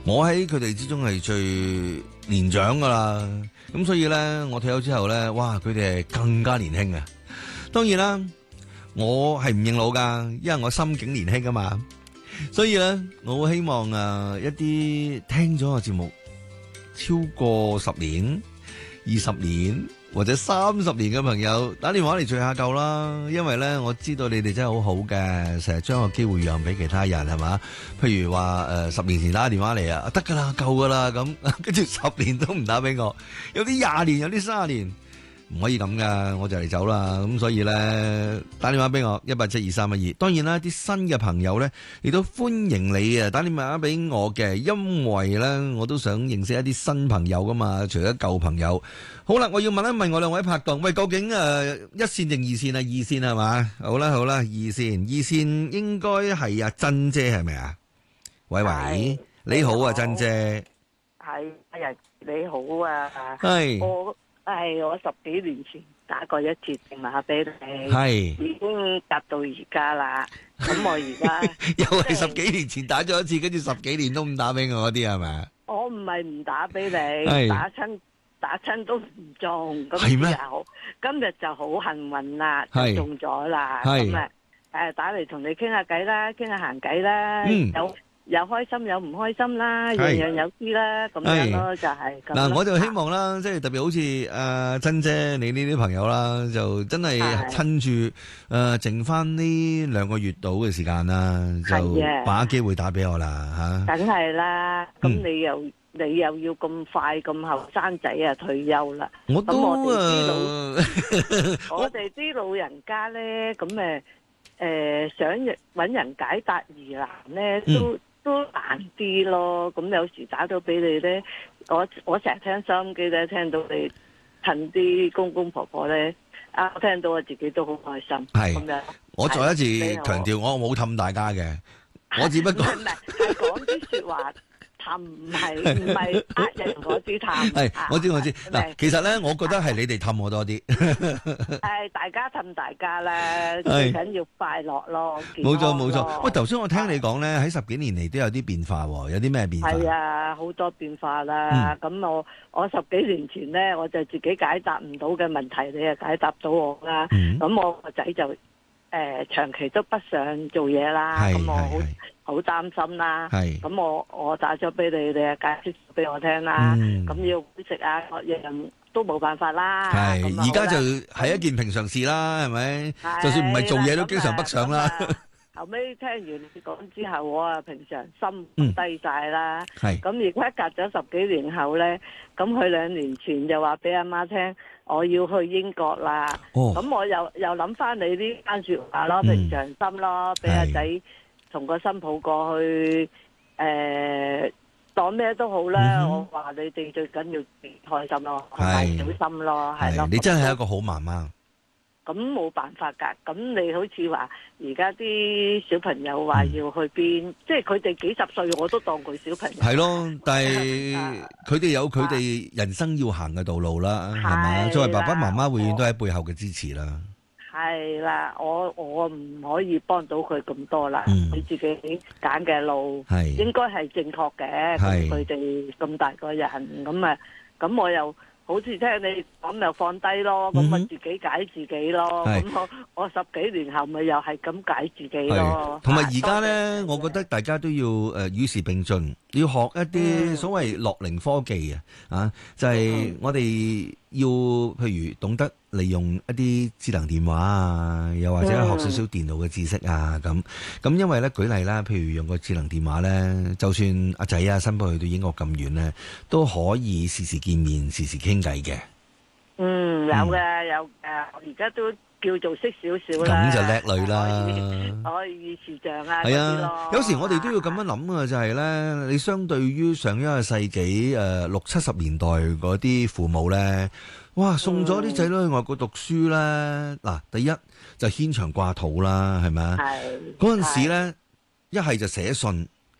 我喺佢哋之中係最年長噶啦，咁所以咧，我退休之後咧，哇，佢哋係更加年輕啊！當然啦，我係唔認老噶，因為我心境年輕噶嘛，所以咧，我好希望一啲聽咗個節目超過10年、20年或者30年嘅朋友打電話嚟聚下舊啦，因為咧我知道你哋真係好好嘅，成日將個機會讓俾其他人係嘛？譬如話10年前打電話嚟啊，得噶啦，夠噶啦咁，跟住10年都唔打俾我，有啲20年，有啲30年。唔可以咁噶，我就嚟走啦，咁所以咧打電話俾我1872312。當然啦，啲新嘅朋友咧亦都歡迎你啊，打電話俾我嘅，因為咧我都想認識一啲新朋友噶嘛，除咗舊朋友。好啦，我要問一問我兩位拍檔，喂，究竟一線定二線啊？二線係嘛？好啦，二線應該係阿珍姐係咪啊？喂喂，你好啊，珍姐。 係，你好啊。 係。 我10幾年前打過一次電話俾你， 係已經達到而家啦。咁我而家又係10幾年前打咗一次，跟住10幾年都唔打俾我嗰啲係咪？ 我唔係唔打俾你，打親都唔中。咁係咩？ 今日就好幸運啦，就中咗啦。咁打嚟同你傾下偈啦，傾下閒偈啦。有開心有唔開心啦，樣樣有啲啦，咁樣咯，就係咁。嗱， 我就希望啦，即係特別好似珍姐你呢啲朋友啦，就真係趁住剩翻呢2個月到嘅時間啦，就把握機會打俾我啦嚇。梗係啦，咁你又要咁快咁後生仔啊退休啦？我哋啲老人家咧，咁想揾人解答疑難咧，都難啲咯，咁有時打到俾你咧，我成日聽收音機咧，聽到你趁啲公公婆婆咧，我聽到我自己都好開心。係咁樣，我再一次強調，我冇氹大家嘅，我只不過係講啲說話。唔係呃人嗰啲氹，係我知嗱，其實咧，我覺得係你哋氹我多啲， 係大家氹大家啦，最緊要快樂咯， 冇錯。喂，頭先我聽你講咧，喺10幾年嚟都有啲變化喎，有啲咩變化？ 係啊，好多變化啦。咁我10幾年前咧，我就自己解答唔到嘅問題，你又解答到我啦。咁我個仔就長期都不想做嘢啦，咁我好擔心啦，咁我打咗俾你，你又解釋俾我聽啦，咁要食啊，各樣都冇辦法啦。 係而家就係一件平常事啦，係咪？就算唔係做嘢都經常北上啦。 後尾聽完你講之後，我平常心低晒啦。咁而家隔咗10幾年後咧，咁佢2年前就話俾阿媽聽，我要去英國啦。咁我又諗翻你呢番說話咯，平常心咯，俾阿仔同個新抱過去，當咩都好啦。我話你哋最緊要開心咯，同埋小心咯，係咯。 你真係一個好媽媽。 咁冇辦法㗎，咁你好似話而家啲小朋友話要去邊，即係佢哋幾10歲我都當佢小朋友。係咯，但係佢哋有佢哋人生要行嘅道路啦，係咪？作為爸爸媽媽，永遠都喺背後嘅支持啦。係啦，我唔可以幫到佢咁多啦，佢自己揀嘅路應該係正確嘅。佢哋咁大個人，咁我又好似聽你講又放低咯，咁我自己解自己咯。咁我10幾年後咪又係咁解自己咯。 同埋而家咧，我覺得大家都要與時並進，要學一啲所謂樂齡科技啊，就係我哋要譬如懂得利用一啲智能電話啊，又或者學少少電腦嘅知識啊，咁因為咧舉例啦，譬如用個智能電話咧，就算阿仔啊新抱去到英國咁遠咧，都可以時時見面，時時傾偈嘅。 有嘅，而家都叫做識少少啦。 咁就叻女啦， 可以視像啊。 係啊，有時我哋都要咁樣諗啊，就係咧，你相對於上一個世紀60、70年代嗰啲父母咧。哇！送咗啲仔女去外國讀書咧，嗱，第一就牽腸掛肚啦，係咪啊？嗰陣時咧，一係就寫信，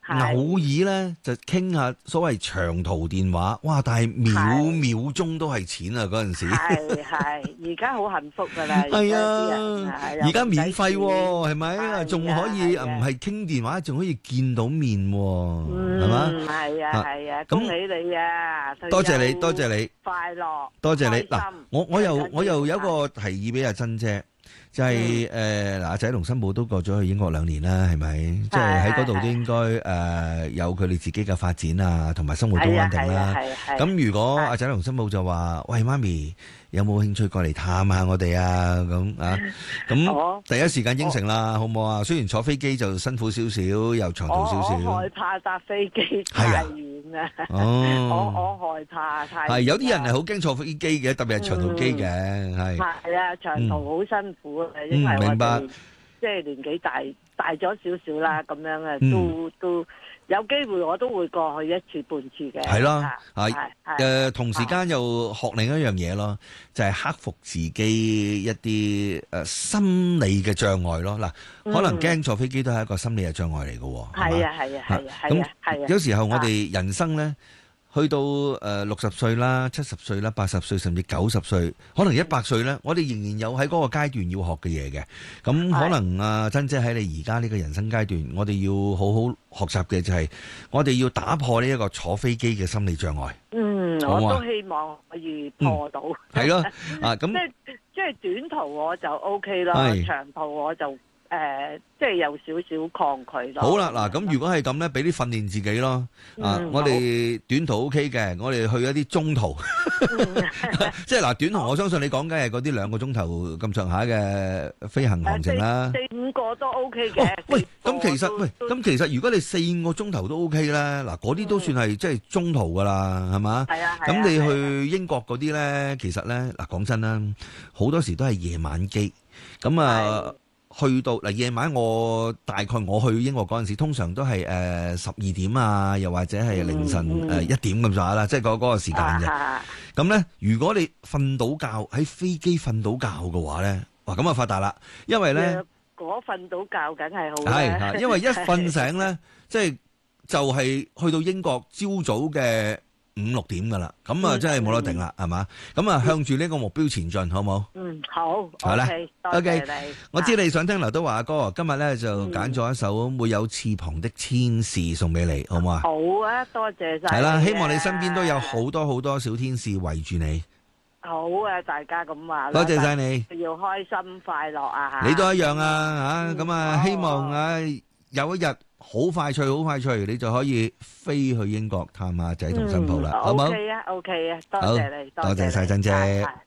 偶爾咧就傾下所謂長途電話，哇！但係秒秒鐘都係錢啊！嗰陣時係，而家好幸福噶啦， 係啊，而家免費喎，係咪？仲可以唔係傾電話，仲可以見到面喎，係嘛？ 係啊，恭喜你啊！ 多謝你，多謝你， 快樂， 多謝你。嗱，我又有一個提議俾阿珍姐。就係阿仔同新抱都過咗去英國2年啦，係咪？即係喺嗰度都應該有佢哋自己嘅發展啊，同埋生活都穩定啦。咁如果阿仔同新抱就話：喂，媽咪有冇興趣過嚟探下我哋啊？咁第一時間應承啦，好唔好啊？雖然坐飛機就辛苦少少，又長途少少。 我害怕搭飛機太遠啊！我害怕太遠。係有啲人係好驚坐飛機嘅，特別係長途機嘅，係。 係啊，長途好辛苦啊，因為我哋即係年紀大咗少少啦，咁樣啊，都有機會我都會過去一次半次嘅。 係咯，同時間又學另一樣嘢咯，就係克服自己一啲心理嘅障礙咯。嗱，可能驚坐飛機都係一個心理嘅障礙嚟嘅。 係啊。 咁有時候我哋人生咧，去到60歲啦、70歲啦、80歲甚至90歲，可能100歲咧，我哋仍然有喺嗰個階段要學嘅嘢嘅。咁可能珍姐喺你而家呢個人生階段，我哋要好好學習嘅就係，我哋要打破呢一個坐飛機嘅心理障礙。 我都希望可以破到。 係咯，咁即係短途我就 OK 啦，長途我就即係有少少抗拒咯。 好啦，嗱，咁如果係咁咧，俾啲訓練自己咯。我哋短途 OK 嘅，我哋去一啲中途，即係嗱，短途我相信你講緊係嗰啲2個鐘頭咁上下嘅飛行行程啦。 4、5個都 OK 嘅。 喂，咁其實如果你4、5個鐘頭都 OK 咧，嗱，嗰啲都算係即係中途噶啦，係嘛？ 係啊。 咁你去英國嗰啲咧，其實咧，嗱，講真啦，好多時都係夜晚機，咁啊。去到嗱夜晚，大概我去英國嗰陣時，通常都係12點啊，又或者係凌晨1點咁上下啦，即係嗰個時間嘅。咁咧，如果你瞓到覺喺飛機瞓到覺嘅話咧，哇咁啊發達啦，因為咧我瞓到覺梗係好啦。 係，因為一瞓醒咧，即係就係去到英國朝早嘅5、6點噶啦，咁啊真係冇得頂啦，係嘛？咁啊向住呢個目標前進，好冇？ 好， 好啦，OK，我知你想聽劉德華歌，今日咧就揀咗一首沒有翅膀的天使送俾你，好唔好啊？ 好啊，多謝晒。 係啦，希望你身邊都有好多好多小天使圍住你。 好啊，大家咁話。 多謝晒你。 要開心快樂啊！ 你都一樣啊，咁啊，希望有一日好快脆，你就可以飛去英國探下仔同新抱啦，好唔好？ OK 啊，多謝你， 多謝晒珍姐。